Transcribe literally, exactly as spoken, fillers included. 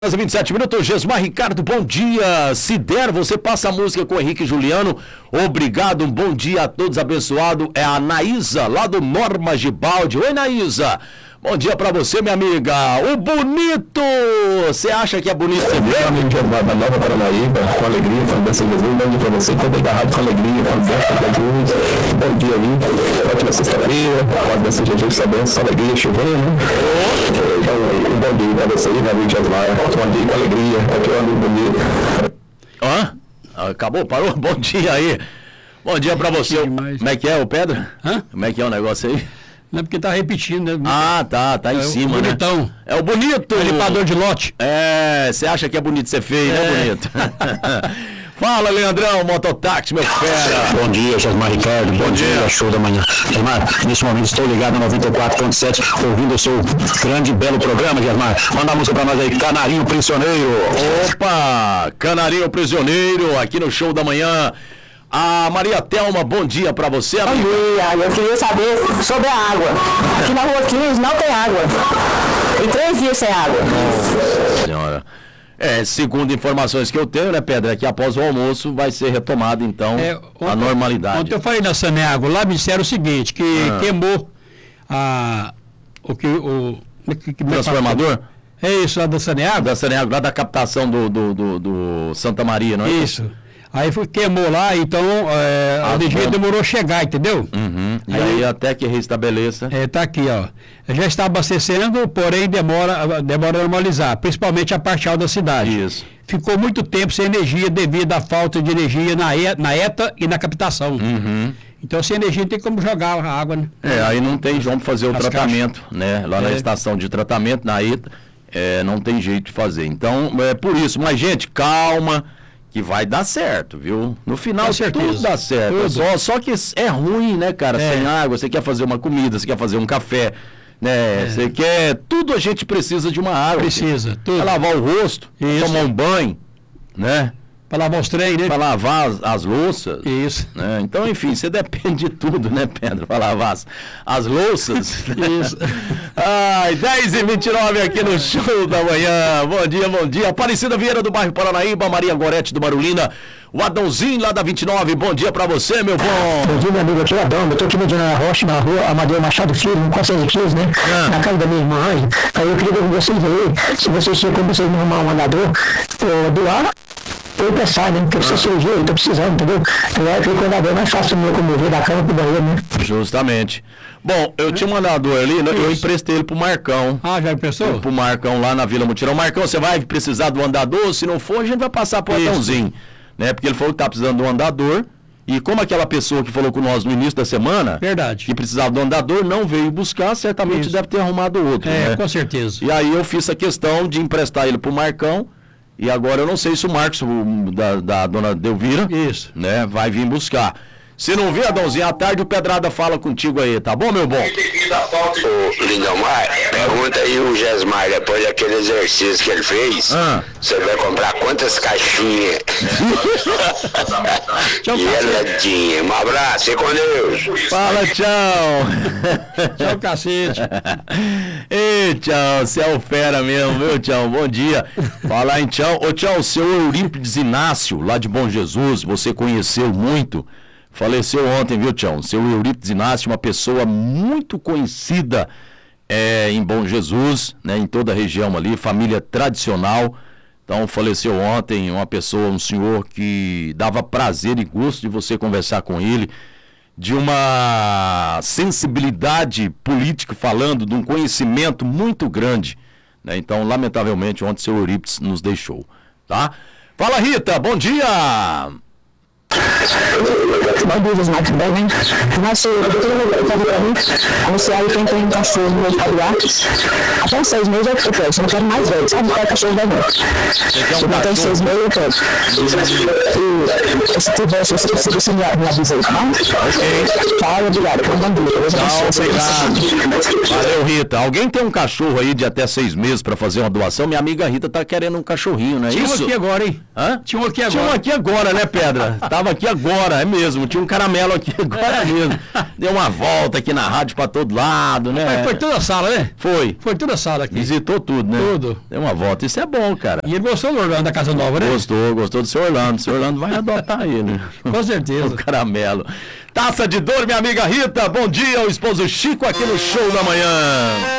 vinte e sete minutos, Gesmar Ricardo, bom dia. Se der, você passa a música com o Henrique e Juliano. Obrigado, um bom dia a todos, abençoado. É a Naísa, lá do Norma Gibaldi. Oi, Naísa. Bom dia pra você, minha amiga. O bonito! Você acha que é bonito? Você vê? Amigo da Nova Paranaíba, com alegria, com dessa Jesus, bom dia pra você, toda da rádio com alegria, com dessa Jesus. Bom dia aí, ótima sexta-feira, pode dessa Jesus, sabendo, com alegria, chovendo, né? Então, um bom dia pra você, meu amigo Gesmar, bom dia com alegria, aqui é o amigo bonito. Hã? Acabou? Parou? Bom dia aí. Bom dia pra você. Como é que é, o Pedro? Hã? Como é que é o negócio aí? Não é porque tá repetindo, né? Ah, tá, tá em é cima, o né? bonitão. É o bonito! O limpador de lote. É, você acha que é bonito ser feio, É. né, bonito? Fala, Leandrão, mototáxi, meu fera. Bom dia, Gesmar Ricardo, bom, Bom dia. dia, show da manhã. Gesmar, nesse momento estou ligado na noventa e quatro ponto sete, ouvindo o seu grande e belo programa, Gesmar. Manda a música pra nós aí, Canarinho Prisioneiro. Opa, Canarinho Prisioneiro, aqui no Show da Manhã. A Maria Thelma, bom dia pra você, Bom amiga. dia, eu queria saber sobre a água. Aqui na Rua quinze não tem água. Tem três dias sem água. Nossa senhora. É, segundo informações que eu tenho, né, Pedro, é que após o almoço vai ser retomada, então, É, a ontem- normalidade. Ontem eu falei na Saneago, lá me disseram o seguinte, que Ah. queimou a, o que o... que- que- Transformador? É isso, lá da Saneago? Da Saneago, lá da captação do, do, do, do Santa Maria, não é? Isso. Aí foi, queimou lá, então é, a As energia bombas. demorou a chegar, entendeu? Uhum. E Aí- aí, até que restabeleça. É, tá aqui, ó. Já está abastecendo, porém demora, demora a normalizar, principalmente a parte alta da cidade. Isso. Ficou muito tempo sem energia devido à falta de energia na, E- na ETA e na captação. Uhum. Então, sem energia, não tem como jogar a água, né? É, aí não tem jeito de fazer o As tratamento, né? Lá na É. estação de tratamento, na I T A, é, não tem jeito de fazer. Então, é por isso. Mas, gente, calma, que vai dar certo, viu? No final, Com certeza. tudo dá certo. Tudo. Só, só que é ruim, né, cara? É. Sem água, você quer fazer uma comida, você quer fazer um café, né? Você quer... Tudo a gente precisa de uma água. Precisa, tudo. Pra lavar o rosto, Isso. tomar um banho, né? Para lavar os trem, né? Pra lavar as, as louças. Isso. Né? Então, enfim, você depende de tudo, né, Pedro? Para lavar as, as louças. Isso. Ai, dez e vinte e nove aqui no Show da Manhã. Bom dia, bom dia. Aparecida Vieira do bairro Paranaíba, Maria Gorete do Barulina, o Adãozinho lá da vinte e nove. Bom dia pra você, meu bom. Bom dia, meu amigo, aqui é Adão. Eu tô aqui no Dona Rocha, na Rua Amadeu Machado Filho, no Conselho de quinze, né? Ah. Na casa da minha irmã. Aí Aí eu queria ver com vocês aí, se vocês tinham como vocês me arrumar um andador, ou doar, ou pensar, né? Porque eu preciso de cirurgia, eu tô precisando, entendeu? Aí fica o andador mais fácil de me locomover da cama pro banheiro, né? Justamente. Bom, eu tinha um andador ali, né? Eu emprestei ele pro Marcão. Ah, já pensou? Pro Marcão lá na Vila Mutirão. Marcão, você vai precisar do andador? Se não for, a gente vai passar pro Isso. Adãozinho. Né? Porque ele falou que tá precisando do andador. E como aquela pessoa que falou com nós no início da semana, Verdade. que precisava do andador, não veio buscar, certamente Isso. deve ter arrumado outro. É, né? com certeza. E aí eu fiz a questão de emprestar ele pro Marcão. E agora eu não sei se o Marcos, o, da, da dona Delvira, Isso. né, vai vir buscar. Se não vier, Adãozinho, à tarde o Pedrada fala contigo aí, tá bom, meu bom? Ô, Lindomar, pergunta aí o Gesmar, depois daquele exercício que ele fez, Ah. você vai comprar quantas caixinhas? Tchau, Geladinha. Um abraço, e com Deus. Fala, tchau. Tchau, cacete. Ei, tchau, você é o fera mesmo, viu, tchau? Bom dia. Falar em tchau. Ô, tchau, o seu Eurípides Inácio, lá de Bom Jesus, você conheceu muito. Faleceu ontem, viu, tchau? Seu Eurípides Inácio, uma pessoa muito conhecida é, em Bom Jesus, né, em toda a região ali, família tradicional. Então, faleceu ontem uma pessoa, um senhor que dava prazer e gosto de você conversar com ele, de uma sensibilidade política falando, de um conhecimento muito grande, né? Então, lamentavelmente, ontem seu Eurípides nos deixou, tá? Fala, Rita, bom dia! Bom dia, Gesmar, tudo bem, né? Nossa, eu tô falando pra mim, anunciar que tem um cachorro no meu familiar. Até uns seis meses eu quero, eu não quero mais velho, sabe? Não quero cachorro velho, não. Se não tem seis meses, eu quero. E se tiver, se você precisa, você me avisa aí, tá bom? Ok. Tchau, obrigado. Bom dia. Tchau, obrigado. Valeu, Rita. Alguém tem um cachorro aí de até seis meses pra fazer uma doação? Minha amiga Rita tá querendo um cachorrinho, não é Tinha um isso? aqui agora, hein? Hã? Tinha um aqui Tinha um agora. aqui agora, né, Pedra? Tava tava aqui agora, é mesmo. Tinha um caramelo aqui agora mesmo. Deu uma volta aqui na rádio pra todo lado, né? Mas foi toda a sala, né? Foi. Foi toda a sala aqui. Visitou tudo, né? Tudo. Deu uma volta. Isso é bom, cara. E ele gostou do Orlando da Casa Nova, né? Gostou, gostou do seu Orlando. O seu Orlando vai adotar ele. Com certeza. O caramelo. Taça de Dor, minha amiga Rita. Bom dia, o esposo Chico aqui no Show da Manhã.